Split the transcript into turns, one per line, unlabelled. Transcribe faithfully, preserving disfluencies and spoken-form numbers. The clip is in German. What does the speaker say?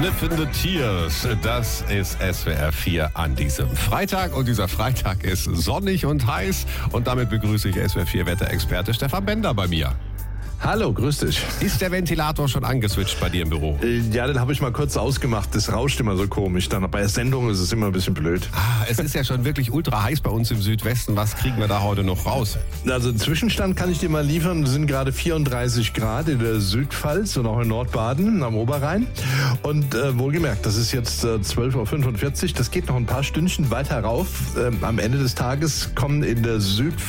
Sniffing the Tears, das ist S W R vier an diesem Freitag. Und dieser Freitag ist sonnig und heiß. Und damit begrüße ich S W R vier Wetterexperte Stefan Bender bei mir.
Hallo, grüß dich.
Ist der Ventilator schon angeswitcht bei dir im Büro?
Ja, den habe ich mal kurz ausgemacht. Das rauscht immer so komisch. Dann bei der Sendung ist es immer ein bisschen blöd.
Ah, es ist ja schon wirklich ultra heiß bei uns im Südwesten. Was kriegen wir da heute noch raus?
Also einen Zwischenstand kann ich dir mal liefern. Es sind gerade vierunddreißig Grad in der Südpfalz und auch in Nordbaden am Oberrhein. Und äh, wohlgemerkt, das ist jetzt äh, zwölf Uhr fünfundvierzig. Das geht noch ein paar Stündchen weiter rauf. Ähm, am Ende des Tages kommen in der Südpfalz